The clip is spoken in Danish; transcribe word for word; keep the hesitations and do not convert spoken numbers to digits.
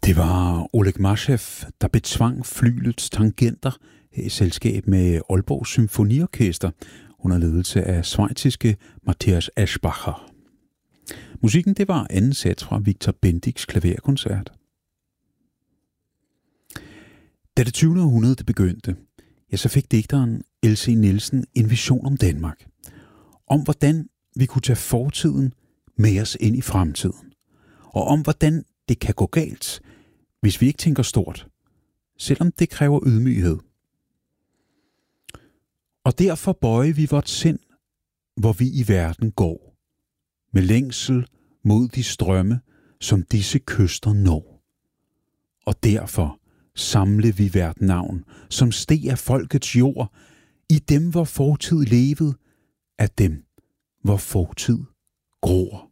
Det var Oleg Mashev, der betvang flyglets tangenter i selskab med Aalborg Symfoniorkester under ledelse af schweiziske Matthias Aschbacher. Musikken det var anden sats fra Victor Bendiks klaverkoncert. Da det tyvende århundrede det begyndte, ja, så fik digteren L C Nielsen en vision om Danmark. Om hvordan vi kunne tage fortiden med os ind i fremtiden. Og om hvordan det kan gå galt, hvis vi ikke tænker stort, selvom det kræver ydmyghed. Og derfor bøjer vi vort sind, hvor vi i verden går, med længsel mod de strømme, som disse kyster når. Og derfor samle vi hvert navn, som steg af folkets jord, i dem, hvor fortid levede, af dem, hvor fortid gror.